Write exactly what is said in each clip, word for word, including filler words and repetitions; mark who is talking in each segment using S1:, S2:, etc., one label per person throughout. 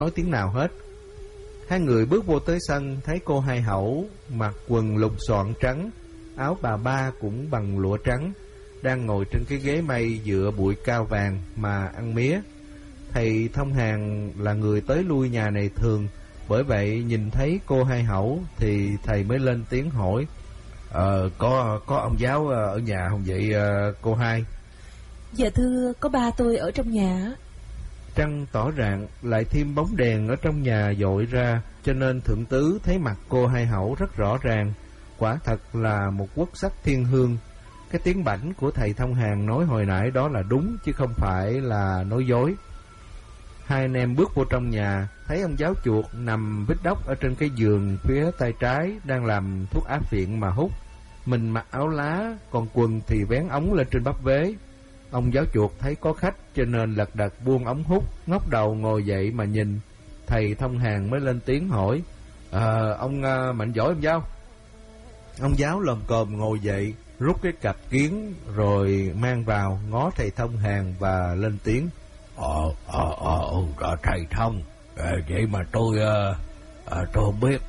S1: nói tiếng nào hết. Hai người bước vô tới sân, thấy cô Hai Hẩu mặc quần lục xoạn trắng, áo bà ba cũng bằng lụa trắng, đang ngồi trên cái ghế mây dựa bụi cao vàng mà ăn mía. Thầy Thông Hàng là người tới lui nhà này thường, bởi vậy nhìn thấy cô Hai Hẩu thì thầy mới lên tiếng hỏi: Ờ, có có ông giáo ở nhà không vậy cô Hai?
S2: Dạ thưa, có ba tôi ở trong nhà.
S1: Trăng tỏ rạng, lại thêm bóng đèn ở trong nhà dội ra, cho nên thượng tứ thấy mặt cô Hai Hẩu rất rõ ràng. Quả thật là một quốc sắc thiên hương. Cái tiếng bảnh của thầy Thông Hàng nói hồi nãy đó là đúng, chứ không phải là nói dối. Hai anh em bước vô trong nhà, thấy ông giáo chuột nằm vít đốc ở trên cái giường phía tay trái, đang làm thuốc áp viện mà hút. Mình mặc áo lá, còn quần thì vén ống lên trên bắp vế. Ông giáo chuột thấy có khách cho nên lật đật buông ống hút, ngóc đầu ngồi dậy mà nhìn. Thầy Thông Hàng mới lên tiếng hỏi: Ờ, ông uh, mạnh giỏi ông giáo? Ông giáo lồm cồm ngồi dậy, rút cái cặp kiến rồi mang vào, ngó thầy Thông Hàng và lên tiếng:
S3: Ờ, ờ, ờ, ờ thầy Thông, à, vậy mà tôi, uh, uh, tôi không biết.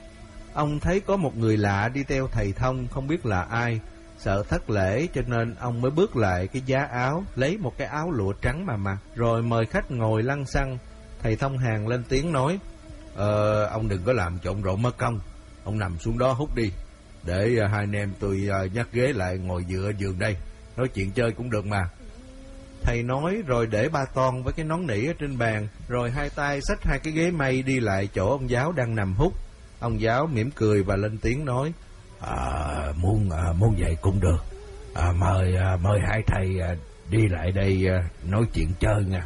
S1: Ông thấy có một người lạ đi theo thầy Thông, không biết là ai. Sợ thất lễ cho nên ông mới bước lại cái giá áo, lấy một cái áo lụa trắng mà mặc, rồi mời khách ngồi lăn xăng. Thầy Thông Hàng lên tiếng nói: Ờ, ông đừng có làm trộn rộn mất công, ông nằm xuống đó hút đi, để uh, hai anh em tôi uh, nhắc ghế lại ngồi dựa giường đây, nói chuyện chơi cũng được mà. Thầy nói rồi để ba ton với cái nón nỉ ở trên bàn, rồi hai tay xách hai cái ghế mây đi lại chỗ ông giáo đang nằm hút. Ông giáo mỉm cười và lên tiếng nói:
S3: À, muốn à, muốn vậy cũng được. À, mời à, mời hai thầy à, đi lại đây à, nói chuyện chơi nha.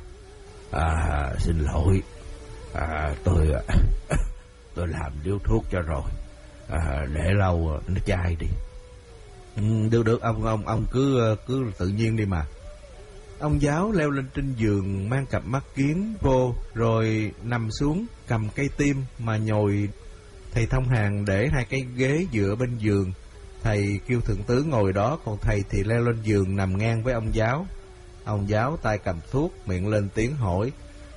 S3: À, xin lỗi, à, tôi à, tôi làm điếu thuốc cho rồi. À, để lâu nó chai đi.
S1: Ừ, được được ông ông ông cứ cứ tự nhiên đi mà. Ông giáo leo lên trên giường, mang cặp mắt kiến vô, rồi nằm xuống cầm cây tim mà nhồi. Thầy Thông Hàng để hai cái ghế dựa bên giường. Thầy kêu thượng tứ ngồi đó, còn thầy thì leo lên giường nằm ngang với ông giáo. Ông giáo tay cầm thuốc, miệng lên tiếng hỏi: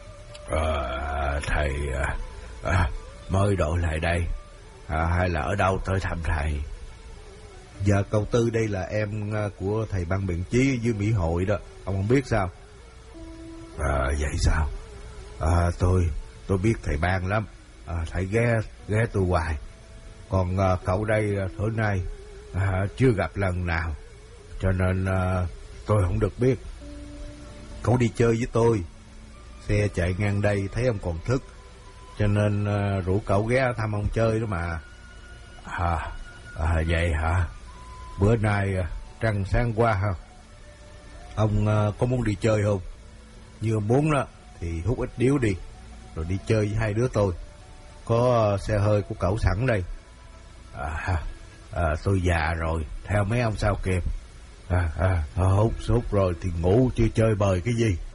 S3: à, Thầy à, à, mời đội lại đây à, hay là ở đâu tới thăm thầy?
S1: Dạ cậu Tư đây là em của thầy Ban Biện Chí dưới Mỹ Hội đó, ông không biết sao?
S3: À, vậy sao?
S1: À, tôi tôi biết thầy Ban lắm. À, thầy ghé ghé tôi hoài. Còn à, cậu đây à, thổi nay à, chưa gặp lần nào, cho nên à, tôi không được biết. Cậu đi chơi với tôi, xe chạy ngang đây thấy ông còn thức, cho nên à, rủ cậu ghé thăm ông chơi đó mà.
S3: À, à vậy hả?
S1: Bữa nay à, trăng sáng qua ha. Ông à, có muốn đi chơi không? Như ông muốn đó thì hút ít điếu đi, rồi đi chơi với hai đứa tôi. Có xe hơi của cậu sẵn đây.
S3: À, à, tôi già rồi, theo mấy ông sao kịp.
S1: À, à, hút hút rồi thì ngủ chứ chơi bời cái gì.